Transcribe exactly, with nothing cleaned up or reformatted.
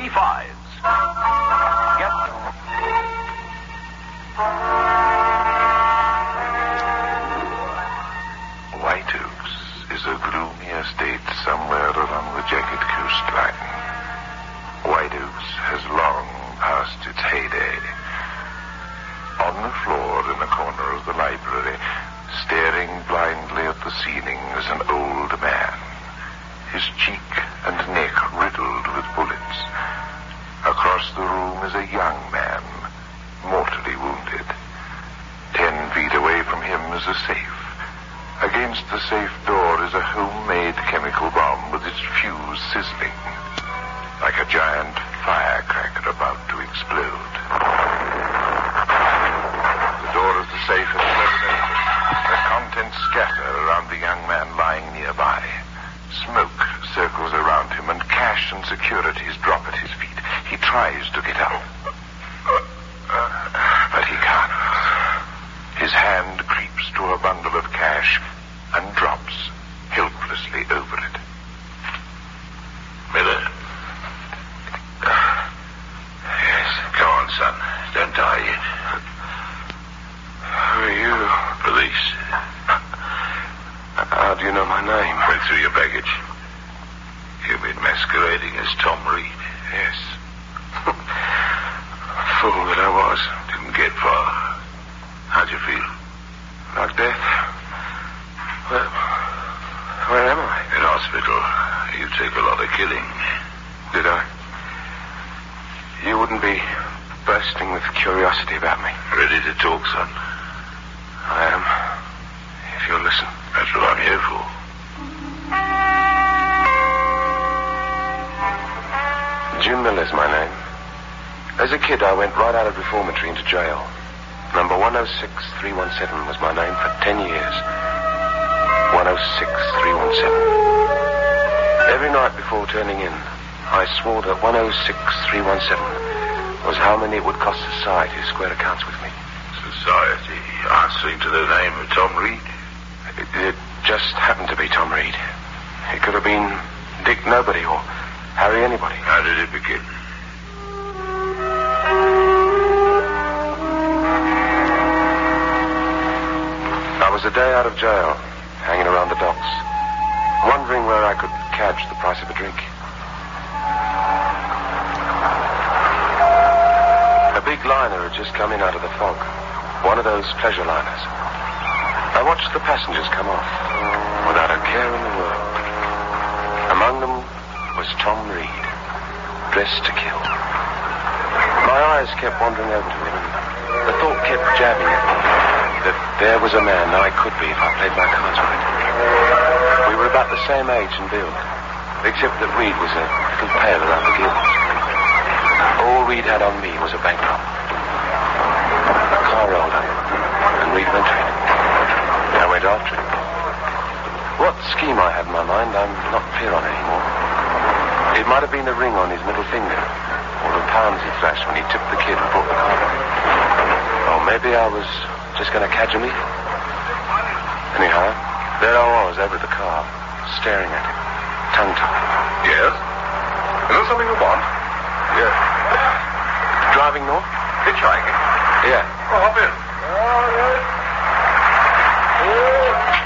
thirty-fives. Get White Oaks is a gloomy estate somewhere along the jagged coastline. White Oaks has long past its heyday. On the floor in the corner of the library, staring blindly at the ceiling, is an old man, his cheek and neck riddled with bullets. Across the room is a young man, mortally wounded. Ten feet away from him is a safe. Against the safe door is a homemade chemical bomb with its fuse sizzling, like a giant firecracker about to explode. The door of the safe is thrown open. The contents scatter around the young man lying nearby. Smoke circles around him, and cash and securities drop at his feet. He tries to get up, but he can't. His hand creeps to a bundle of cash and drops helplessly over it. Miller. Yes. Come on, son. Don't die yet. Who are you? Police. How do you know my name? Went through your baggage. You've been masquerading as Tom Reed. Yes. Fool that I was. Didn't get far. How'd you feel? Like death. Where, where am I? In hospital. You take a lot of killing. Did I? You wouldn't be bursting with curiosity about me. Ready to talk, son? I am. If you'll listen. That's what I'm here for. Jim Miller's my name. As a kid, I went right out of reformatory into jail. Number one oh six three one seven was my name for ten years. one oh six three one seven. Every night before turning in, I swore that one oh six three one seven was how many it would cost society to square accounts with me. Society answering to the name of Tom Reed? It, it just happened to be Tom Reed. It could have been Dick Nobody or Harry Anybody. How did it begin? I was a day out of jail, hanging around the docks, wondering where I could catch the price of a drink. A big liner had just come in out of the fog, one of those pleasure liners. I watched the passengers come off, without a care in the world. Among them was Tom Reed, dressed to kill. My eyes kept wandering over to him, and the thought kept jabbing at me that there was a man I could be if I played my cards right. We were about the same age and build, except that Reed was a little pale around the gills. All Reed had on me was a bankroll. A car rolled up, and Reed went to it. I went after him. What scheme I had in my mind, I'm not clear on anymore. It might have been the ring on his middle finger, or the pounds he flashed when he tipped the kid and brought the car back. Or maybe I was just going to catch him eating. Anyhow, there I was over the car, staring at him, tongue-tied. Yes? Is there something you want? Yeah. Driving north? Hitchhiking? Yeah. Oh, hop in.